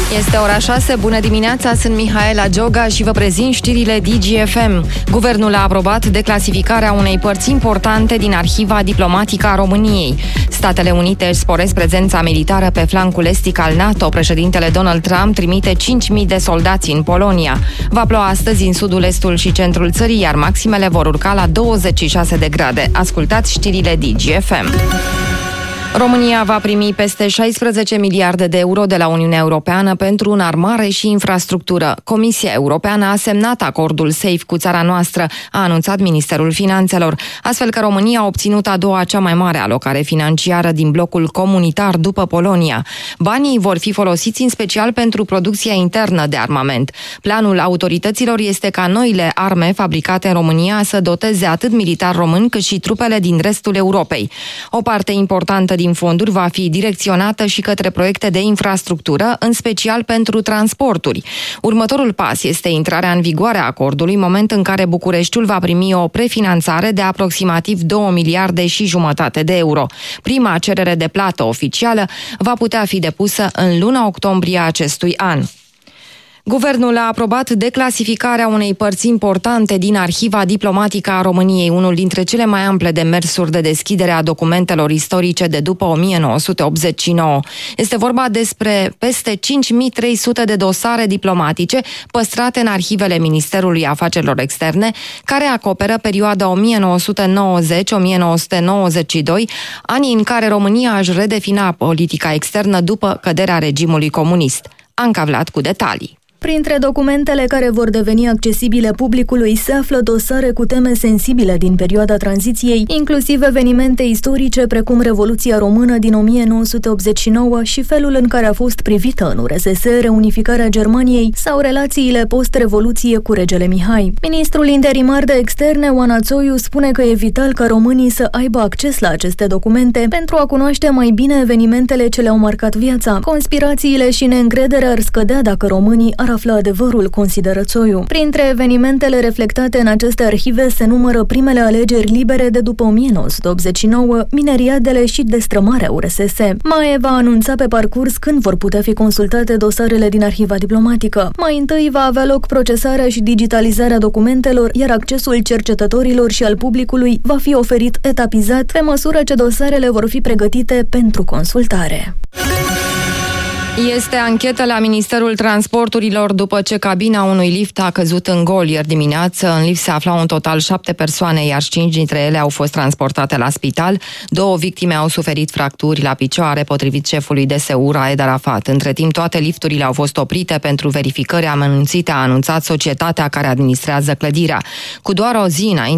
Este ora 6, bună dimineața, sunt Mihaela Gioga și vă prezint știrile DGFM. Guvernul a aprobat declasificarea unei părți importante din arhiva diplomatică a României. Statele Unite își sporesc prezența militară pe flancul estic al NATO. Președintele Donald Trump trimite 5.000 de soldați în Polonia. Va ploua astăzi în sudul, estul și centrul țării, iar maximele vor urca la 26 de grade. Ascultați știrile DGFM. România va primi peste 16 miliarde de euro de la Uniunea Europeană pentru înarmare și infrastructură. Comisia Europeană a semnat acordul SAFE cu țara noastră, a anunțat Ministerul Finanțelor, astfel că România a obținut a doua cea mai mare alocare financiară din blocul comunitar după Polonia. Banii vor fi folosiți în special pentru producția internă de armament. Planul autorităților este ca noile arme fabricate în România să doteze atât militar român cât și trupele din restul Europei. O parte importantă din fonduri va fi direcționată și către proiecte de infrastructură, în special pentru transporturi. Următorul pas este intrarea în vigoare a acordului, moment în care Bucureștiul va primi o prefinanțare de aproximativ 2 miliarde și jumătate de euro. Prima cerere de plată oficială va putea fi depusă în luna octombrie a acestui an. Guvernul a aprobat declasificarea unei părți importante din arhiva diplomatică a României, unul dintre cele mai ample demersuri de deschidere a documentelor istorice de după 1989. Este vorba despre peste 5.300 de dosare diplomatice păstrate în arhivele Ministerului Afacerilor Externe, care acoperă perioada 1990-1992, anii în care România își redefina politica externă după căderea regimului comunist. Anca Vlad cu detalii. Printre documentele care vor deveni accesibile publicului se află dosare cu teme sensibile din perioada tranziției, inclusiv evenimente istorice precum Revoluția Română din 1989 și felul în care a fost privită în URSS reunificarea Germaniei sau relațiile post-revoluție cu regele Mihai. Ministrul interimar de externe, Oana Țoiu, spune că e vital ca românii să aibă acces la aceste documente pentru a cunoaște mai bine evenimentele ce le-au marcat viața. Conspirațiile și neîncrederea ar scădea dacă românii ar află adevărul, consideră Țoiu. Printre evenimentele reflectate în aceste arhive se numără primele alegeri libere de după 1989, mineriadele și destrămarea URSS. MAE va anunța pe parcurs când vor putea fi consultate dosarele din arhiva diplomatică. Mai întâi va avea loc procesarea și digitalizarea documentelor, iar accesul cercetătorilor și al publicului va fi oferit etapizat pe măsură ce dosarele vor fi pregătite pentru consultare. Este anchetă la Ministerul Transporturilor după ce cabina unui lift a căzut în gol ieri dimineață. În lift se aflau în total 7 persoane, iar 5 dintre ele au fost transportate la spital. 2 victime au suferit fracturi la picioare, potrivit șefului DSU, Raed Arafat. Între timp, toate lifturile au fost oprite pentru verificări amănunțite, a anunțat societatea care administrează clădirea. Cu doar o zi înainte